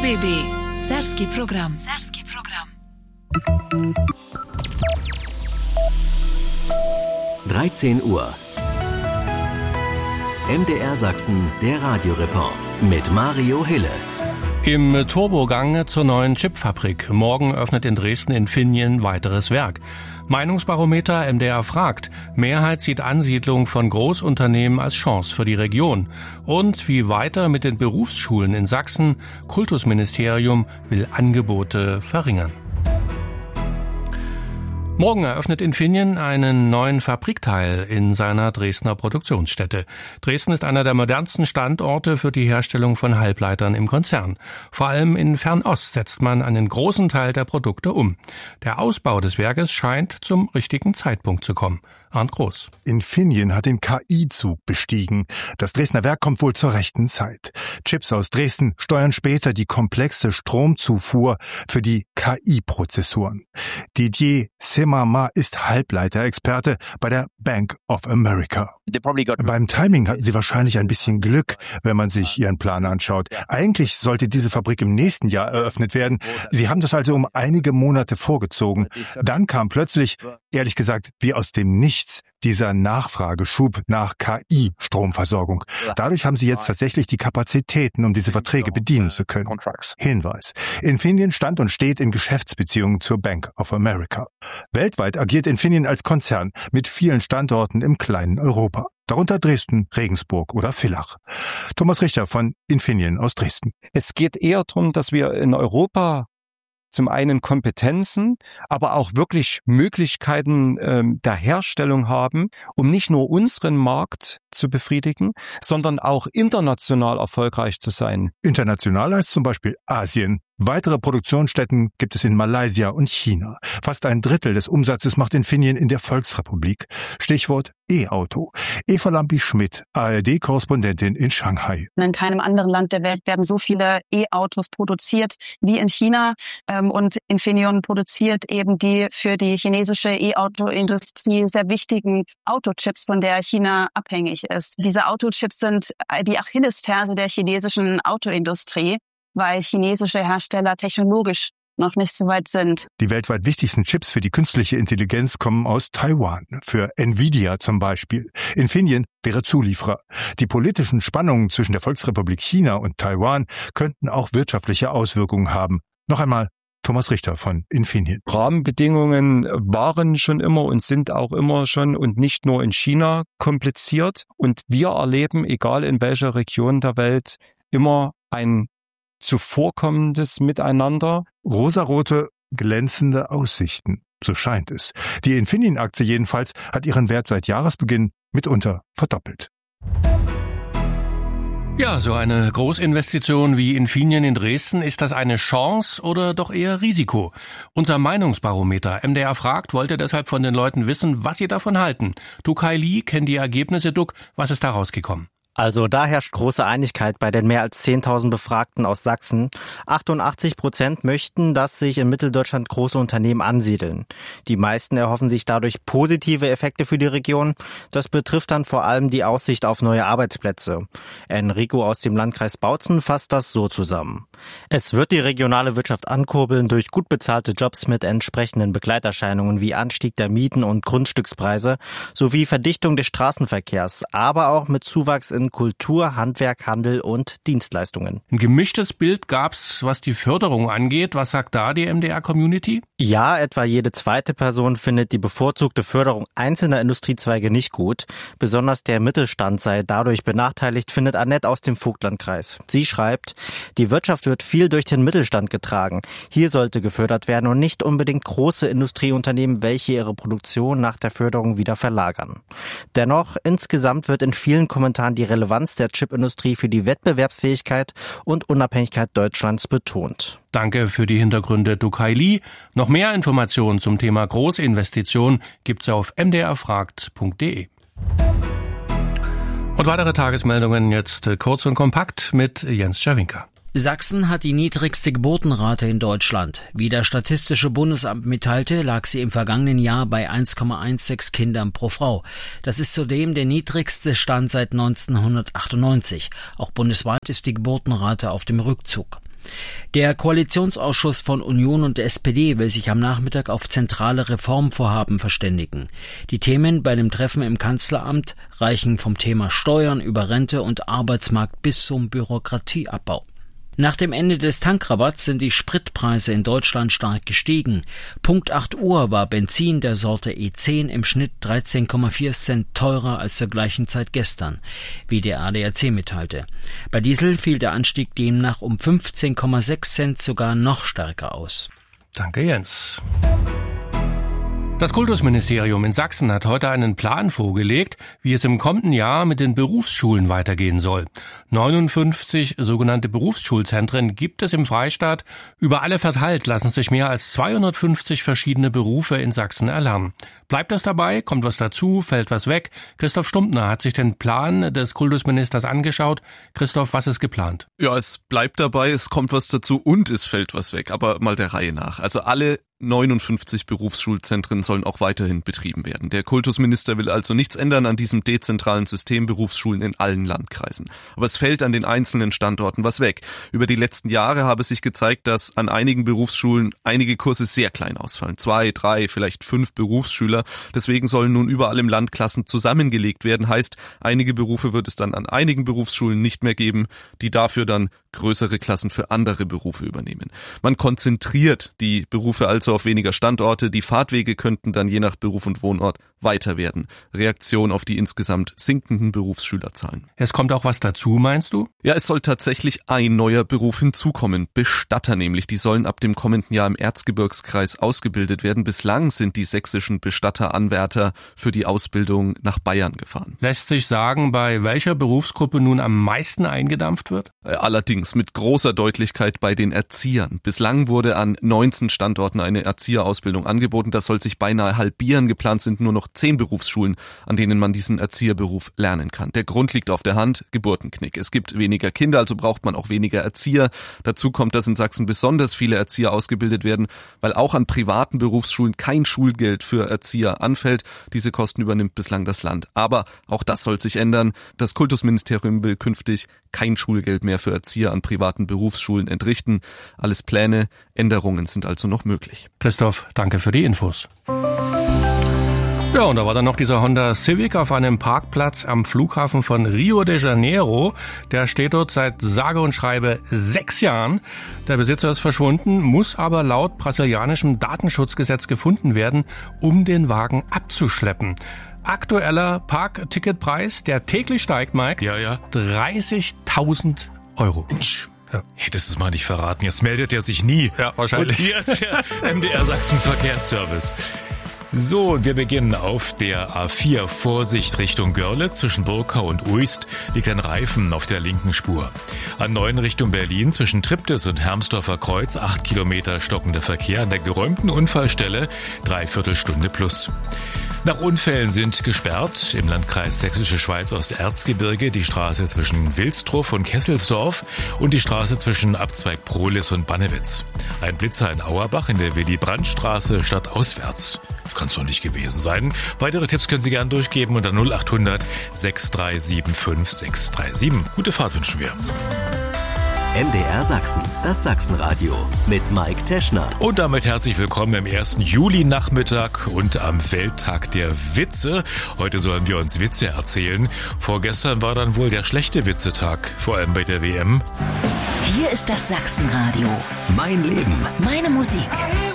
BB Serbski program. 13 Uhr. MDR Sachsen, der Radioreport mit Mario Hille. Im Turbogang zur neuen Chipfabrik. Morgen öffnet in Dresden Infineon weiteres Werk. Meinungsbarometer MDR fragt. Mehrheit sieht Ansiedlung von Großunternehmen als Chance für die Region. Und wie weiter mit den Berufsschulen in Sachsen? Kultusministerium will Angebote verringern. Morgen eröffnet Infineon einen neuen Fabrikteil in seiner Dresdner Produktionsstätte. Dresden ist einer der modernsten Standorte für die Herstellung von Halbleitern im Konzern. Vor allem in Fernost setzt man einen großen Teil der Produkte um. Der Ausbau des Werkes scheint zum richtigen Zeitpunkt zu kommen. Arndt Groß. Infineon hat den KI-Zug bestiegen. Das Dresdner Werk kommt wohl zur rechten Zeit. Chips aus Dresden steuern später die komplexe Stromzufuhr für die KI-Prozessoren. Didier Semama ist Halbleiterexperte bei der Bank of America. Beim Timing hatten sie wahrscheinlich ein bisschen Glück, wenn man sich ihren Plan anschaut. Eigentlich sollte diese Fabrik im nächsten Jahr eröffnet werden. Sie haben das also um einige Monate vorgezogen. Dann kam plötzlich, ehrlich gesagt, wie aus dem Nichts, dieser Nachfrageschub nach KI-Stromversorgung. Dadurch haben sie jetzt tatsächlich die Kapazitäten, um diese Verträge bedienen zu können. Hinweis. Infineon stand und steht in Geschäftsbeziehungen zur Bank of America. Weltweit agiert Infineon als Konzern mit vielen Standorten im kleinen Europa. Darunter Dresden, Regensburg oder Villach. Thomas Richter von Infineon aus Dresden. Es geht eher darum, dass wir in Europa zum einen Kompetenzen, aber auch wirklich Möglichkeiten der Herstellung haben, um nicht nur unseren Markt zu befriedigen, sondern auch international erfolgreich zu sein. International heißt zum Beispiel Asien. Weitere Produktionsstätten gibt es in Malaysia und China. Fast ein Drittel des Umsatzes macht Infineon in der Volksrepublik. Stichwort E-Auto. Eva Lampi-Schmidt, ARD-Korrespondentin in Shanghai. In keinem anderen Land der Welt werden so viele E-Autos produziert wie in China. Und Infineon produziert eben die für die chinesische E-Auto-Industrie sehr wichtigen Autochips, von der China abhängig ist. Diese Autochips sind die Achillesferse der chinesischen Autoindustrie, weil chinesische Hersteller technologisch noch nicht so weit sind. Die weltweit wichtigsten Chips für die künstliche Intelligenz kommen aus Taiwan. Für Nvidia zum Beispiel. Infineon wäre Zulieferer. Die politischen Spannungen zwischen der Volksrepublik China und Taiwan könnten auch wirtschaftliche Auswirkungen haben. Noch einmal Thomas Richter von Infineon. Rahmenbedingungen waren schon immer und sind auch immer schon und nicht nur in China kompliziert. Und wir erleben, egal in welcher Region der Welt, immer ein zuvorkommendes Miteinander. Rosarote, glänzende Aussichten, so scheint es. Die Infineon-Aktie jedenfalls hat ihren Wert seit Jahresbeginn mitunter verdoppelt. Ja, so eine Großinvestition wie Infineon in Dresden, ist das eine Chance oder doch eher Risiko? Unser Meinungsbarometer MDR fragt, wollte deshalb von den Leuten wissen, was sie davon halten. Dukai Lee kennt die Ergebnisse. Duk, was ist da rausgekommen? Also da herrscht große Einigkeit bei den mehr als 10.000 Befragten aus Sachsen. 88% möchten, dass sich in Mitteldeutschland große Unternehmen ansiedeln. Die meisten erhoffen sich dadurch positive Effekte für die Region. Das betrifft dann vor allem die Aussicht auf neue Arbeitsplätze. Enrico aus dem Landkreis Bautzen fasst das so zusammen. Es wird die regionale Wirtschaft ankurbeln durch gut bezahlte Jobs mit entsprechenden Begleiterscheinungen wie Anstieg der Mieten und Grundstückspreise sowie Verdichtung des Straßenverkehrs, aber auch mit Zuwachs in Kultur, Handwerk, Handel und Dienstleistungen. Ein gemischtes Bild gab's, was die Förderung angeht. Was sagt da die MDR-Community? Ja, etwa jede zweite Person findet die bevorzugte Förderung einzelner Industriezweige nicht gut. Besonders der Mittelstand sei dadurch benachteiligt, findet Annette aus dem Vogtlandkreis. Sie schreibt, die Wirtschaft wird viel durch den Mittelstand getragen. Hier sollte gefördert werden und nicht unbedingt große Industrieunternehmen, welche ihre Produktion nach der Förderung wieder verlagern. Dennoch, insgesamt wird in vielen Kommentaren die Relevanz der Chipindustrie für die Wettbewerbsfähigkeit und Unabhängigkeit Deutschlands betont. Danke für die Hintergründe, Dukai Lee. Noch mehr Informationen zum Thema Großinvestition gibt's auf mdrfragt.de. Und weitere Tagesmeldungen jetzt kurz und kompakt mit Jens Czerwinka. Sachsen hat die niedrigste Geburtenrate in Deutschland. Wie das Statistische Bundesamt mitteilte, lag sie im vergangenen Jahr bei 1,16 Kindern pro Frau. Das ist zudem der niedrigste Stand seit 1998. Auch bundesweit ist die Geburtenrate auf dem Rückzug. Der Koalitionsausschuss von Union und der SPD will sich am Nachmittag auf zentrale Reformvorhaben verständigen. Die Themen bei dem Treffen im Kanzleramt reichen vom Thema Steuern über Rente und Arbeitsmarkt bis zum Bürokratieabbau. Nach dem Ende des Tankrabatts sind die Spritpreise in Deutschland stark gestiegen. Punkt 8 Uhr war Benzin der Sorte E10 im Schnitt 13,4 Cent teurer als zur gleichen Zeit gestern, wie der ADAC mitteilte. Bei Diesel fiel der Anstieg demnach um 15,6 Cent sogar noch stärker aus. Danke, Jens. Das Kultusministerium in Sachsen hat heute einen Plan vorgelegt, wie es im kommenden Jahr mit den Berufsschulen weitergehen soll. 59 sogenannte Berufsschulzentren gibt es im Freistaat. Über alle verteilt lassen sich mehr als 250 verschiedene Berufe in Sachsen erlernen. Bleibt das dabei? Kommt was dazu? Fällt was weg? Christoph Stumptner hat sich den Plan des Kultusministers angeschaut. Christoph, was ist geplant? Ja, es bleibt dabei, es kommt was dazu und es fällt was weg. Aber mal der Reihe nach. Also alle 59 Berufsschulzentren sollen auch weiterhin betrieben werden. Der Kultusminister will also nichts ändern an diesem dezentralen System Berufsschulen in allen Landkreisen. Aber es fällt an den einzelnen Standorten was weg. Über die letzten Jahre habe sich gezeigt, dass an einigen Berufsschulen einige Kurse sehr klein ausfallen. 2, 3, vielleicht 5 Berufsschüler. Deswegen sollen nun überall im Land Klassen zusammengelegt werden. Heißt, einige Berufe wird es dann an einigen Berufsschulen nicht mehr geben, die dafür dann größere Klassen für andere Berufe übernehmen. Man konzentriert die Berufe also auf weniger Standorte. Die Fahrtwege könnten dann je nach Beruf und Wohnort weiter werden. Reaktion auf die insgesamt sinkenden Berufsschülerzahlen. Es kommt auch was dazu, meinst du? Ja, es soll tatsächlich ein neuer Beruf hinzukommen. Bestatter nämlich. Die sollen ab dem kommenden Jahr im Erzgebirgskreis ausgebildet werden. Bislang sind die sächsischen Bestatteranwärter für die Ausbildung nach Bayern gefahren. Lässt sich sagen, bei welcher Berufsgruppe nun am meisten eingedampft wird? Allerdings mit großer Deutlichkeit bei den Erziehern. Bislang wurde an 19 Standorten eine Erzieherausbildung angeboten. Das soll sich beinahe halbieren. Geplant sind nur noch 10 Berufsschulen, an denen man diesen Erzieherberuf lernen kann. Der Grund liegt auf der Hand, Geburtenknick. Es gibt weniger Kinder, also braucht man auch weniger Erzieher. Dazu kommt, dass in Sachsen besonders viele Erzieher ausgebildet werden, weil auch an privaten Berufsschulen kein Schulgeld für Erzieher anfällt. Diese Kosten übernimmt bislang das Land. Aber auch das soll sich ändern. Das Kultusministerium will künftig kein Schulgeld mehr für Erzieher an privaten Berufsschulen entrichten. Alles Pläne, Änderungen sind also noch möglich. Christoph, danke für die Infos. Ja, und da war dann noch dieser Honda Civic auf einem Parkplatz am Flughafen von Rio de Janeiro. Der steht dort seit sage und schreibe 6 Jahren. Der Besitzer ist verschwunden, muss aber laut brasilianischem Datenschutzgesetz gefunden werden, um den Wagen abzuschleppen. Aktueller Parkticketpreis, der täglich steigt, Mike. Ja. 30.000 €. Mensch. Ja. Hättest du es mal nicht verraten. Jetzt meldet er sich nie. Ja, wahrscheinlich. Und hier ist der MDR Sachsen Verkehrsservice. So, wir beginnen auf der A4. Vorsicht Richtung Görlitz. Zwischen Burkau und Uist liegt ein Reifen auf der linken Spur. A9 Richtung Berlin zwischen Triptis und Hermsdorfer Kreuz 8 Kilometer stockender Verkehr. An der geräumten Unfallstelle 3/4 Stunde plus. Nach Unfällen sind gesperrt im Landkreis Sächsische Schweiz Osterzgebirge die Straße zwischen Wilsdruff und Kesselsdorf und die Straße zwischen Abzweig Prohlis und Bannewitz. Ein Blitzer in Auerbach in der Willy-Brandt-Straße stadtauswärts. Kann es doch nicht gewesen sein. Weitere Tipps können Sie gerne durchgeben unter 0800 6375 637. Gute Fahrt wünschen wir. MDR Sachsen, das Sachsenradio mit Mike Teschner. Und damit herzlich willkommen im 1. Juli-Nachmittag und am Welttag der Witze. Heute sollen wir uns Witze erzählen. Vorgestern war dann wohl der schlechte Witzetag, vor allem bei der WM. Hier ist das Sachsenradio. Mein Leben. Meine Musik.